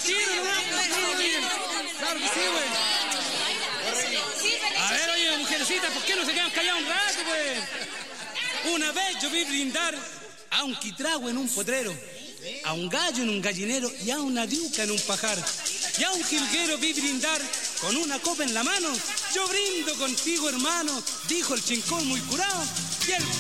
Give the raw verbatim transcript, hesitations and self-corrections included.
tiro nomás, pues, oye. Claro que sí, güey. A ver, oye, mujercita, ¿por qué no se quedan callados un rato, pues? Una vez yo vi brindar a un quitragüe en un potrero, a un gallo en un gallinero y a una diuca en un pajar. Y a un jilguero vi brindar con una copa en la mano. Yo brindo contigo, hermano, dijo el chincón muy curado. Y el